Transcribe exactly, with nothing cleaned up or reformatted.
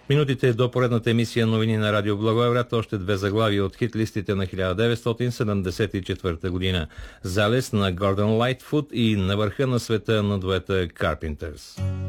Минутите до поредната емисия новини на Радио Благоевград, още две заглавия от хит-листите на хиляда деветстотин седемдесет и четвърта година. Залез на Гордън Лайтфуд и на върха на света на дуета Carpenters.